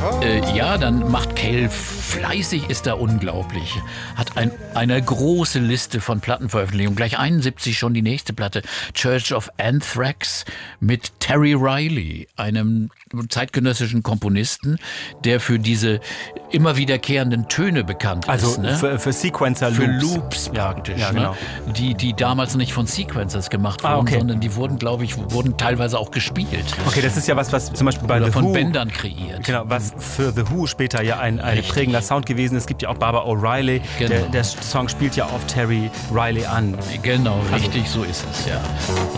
Ja, dann macht Cale fleißig, ist er unglaublich. Hat eine große Liste von Plattenveröffentlichungen. Gleich 71 schon die nächste Platte. Church of Anthrax mit Terry Riley, einem zeitgenössischen Komponisten, der für diese immer wiederkehrenden Töne bekannt ist. Ne? für Sequencer Für Loops. Loops praktisch. Ja, genau. Ne? Die damals nicht von Sequencers gemacht wurden, sondern die wurden, glaube ich, teilweise auch gespielt. Okay, das ist ja was zum Beispiel bei Oder The von Who, Bändern kreiert. genau, was für The Who später ja ein prägender Sound gewesen ist. Es gibt ja auch Barbara O'Reilly. Genau. Der Song spielt ja auf Terry Riley an. Genau, richtig, so ist es, ja.